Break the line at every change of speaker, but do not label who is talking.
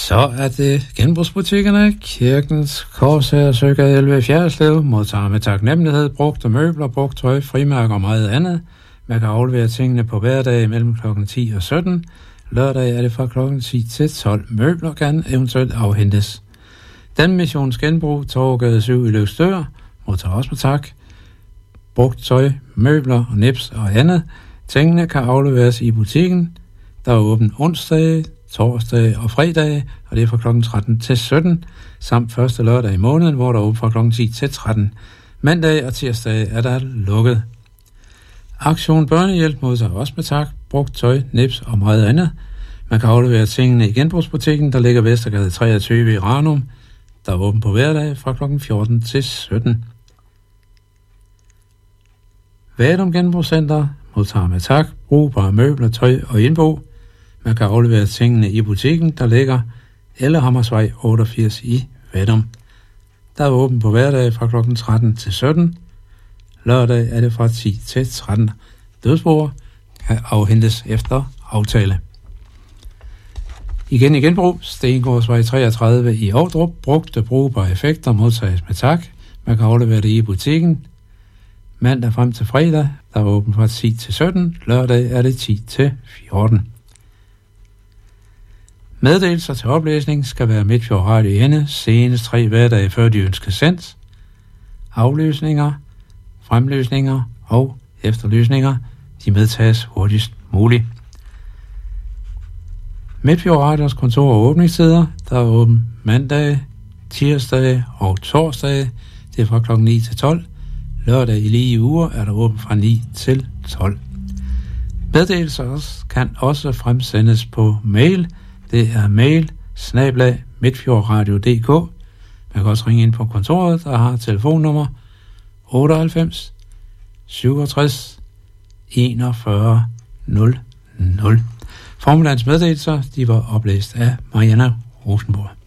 Så er det genbrugsbutikkerne. Kirkens Korsager, Søgade 11 i Fjerdslev modtager med taknemmelighed brugte møbler, brugt tøj, frimærker og meget andet. Man kan aflevere tingene på hverdag mellem kl. 10 og 17. Lørdag er det fra kl. 10 til 12. Møbler kan eventuelt afhentes. Den missions genbrug, Torvegade 7 i Løgstør, modtager også med tak. Brugt tøj, møbler og nips og andet. Tingene kan afleveres i butikken, der er åben onsdag, torsdag og fredag, og det er fra kl. 13 til 17, samt første lørdag i måneden, hvor der er åben fra kl. 10 til 13. Mandag og tirsdag er der lukket. Aktion Børnehjælp modtager også med tak, brugt tøj, nips og meget andet. Man kan aflevere tingene i genbrugsbutikken, der ligger Vestergade 23 i Ranum, der er åben på hverdag fra kl. 14 til 17. Vadum Genbrugscenter modtager med tak, brugbare møbler, tøj og indbo. Man kan aflevere tingene i butikken, der ligger Ellehammersvej 88 i Vadum. Der er åben på hverdag fra kl. 13 til 17. Lørdag er det fra 10 til 13. Dødsboer kan afhentes efter aftale. Igen i genbrug, Stengårdsvej 33 i Ovdrup. Brugte brugbare effekter modtages med tak. Man kan aflevere det i butikken mandag frem til fredag, der er åben fra 10 til 17. Lørdag er det 10 til 14. Meddelelser til oplæsning skal være Midtfjord Radio i hende senest 3 hverdage før de ønskes sendt. Afløsninger, fremløsninger og efterløsninger, de medtages hurtigst muligt. Midtfjord Radios kontor og åbningstider, der er åben mandag, tirsdag og torsdag, det er fra kl. 9 til 12. Lørdag i lige uger er der åben fra 9 til 12. Meddelelser kan også fremsendes på mail. Det er mail@midtfjordradio.dk. Man kan også ringe ind på kontoret, der har telefonnummer 98 67 41 00. Formiddagens meddelelser, de var oplæst af Marianne Rosenborg.